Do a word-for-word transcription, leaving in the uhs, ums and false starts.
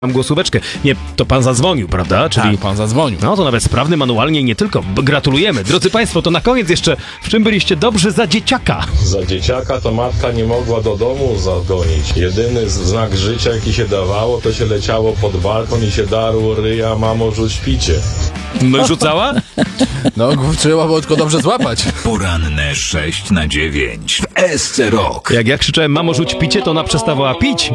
Mam głosóweczkę. Nie, to pan zadzwonił, prawda? Czyli... Tak, pan zadzwonił. No to nawet sprawny manualnie i nie tylko. B- Gratulujemy. Drodzy Państwo, to na koniec jeszcze, w czym byliście dobrzy za dzieciaka? Za dzieciaka to matka nie mogła do domu zagonić. Jedyny z- znak życia, jaki się dawało, to się leciało pod balkon i się darło ryja, mamo, rzuć picie. No i rzucała? No, trzeba było tylko dobrze złapać. Poranne sześć na dziewięć w S C Rock. Jak ja krzyczałem, mamo, rzuć picie, to ona przestawała pić.